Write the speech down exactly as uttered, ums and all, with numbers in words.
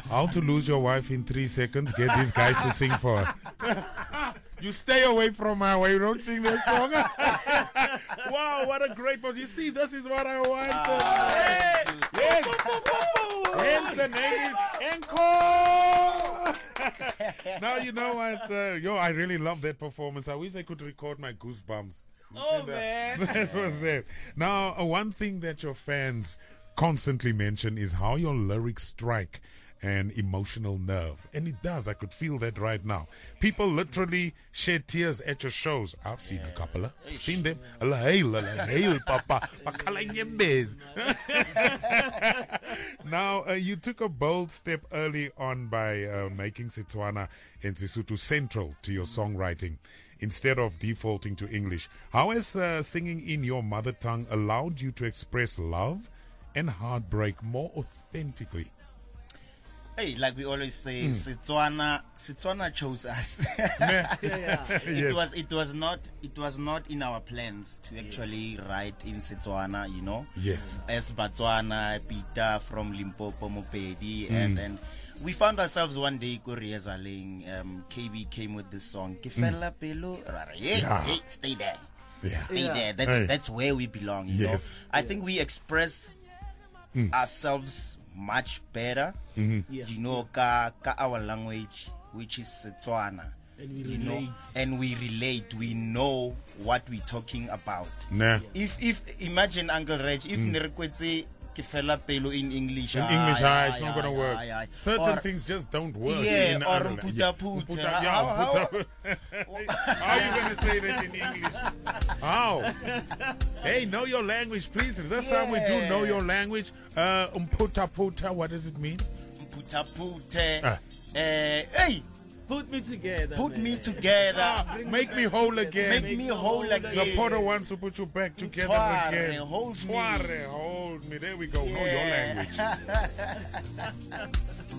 How to lose your wife in three seconds. Get these guys to sing for her. You stay away from her when you don't sing this song. Wow, what a great one. You see, this is what I wanted. Uh, hey. Yes. Hence the name is Encore. Now, you know what? Uh, yo, I really love that performance. I wish I could record my goosebumps. You oh, man. That? That was it. Now, uh, one thing that your fans constantly mention is how your lyrics strike an emotional nerve. And it does. I could feel that right now. People literally shed tears at your shows. I've seen yeah. a couple. Of, I've seen them. Papa. Now, uh, you took a bold step early on by uh, making Setswana and Sesotho central to your songwriting instead of defaulting to English. How has uh, singing in your mother tongue allowed you to express love and heartbreak more authentically? Hey, like we always say, mm. Setswana, Setswana chose us. yeah, yeah. It Yes. was, it was not, it was not in our plans to actually yeah. write in Setswana, you know. Yes. As Batswana, Peter from Limpopo, Mopedi, mm. and and we found ourselves one day Koreazaling. Um, K B came with this song. Kifela pelo, hey, hey, stay there, Yeah. stay Yeah. there. That's Hey. that's where we belong. You Yes. know. I think we express Mm. ourselves much better, Mm-hmm. Yeah. you know, ka, ka our language, which is Setswana, And we you relate. know, and we relate. We know what we're talking about. Nah. If if imagine Uncle Reg, if mm. nerekwetse ke fela pelo in English, In ah, English, yeah, ah, it's yeah, not gonna yeah, work. yeah. Certain Or- things just don't work. Yeah, in or other- mputa yeah. puta. Mputa- How- yeah, how- mputa- How are you going to say that in English? How? Hey, know your language, please. This time we do Yeah. know your language. Uh, umputa puta, what does it mean? Mputa pute. Ah. Eh, hey, Put me together. put man. me together. Ah, make me whole again. Make me whole again. The potter wants to put you back together Tware, again. hold me. Tware, hold me. There we go. Know your Yeah. language.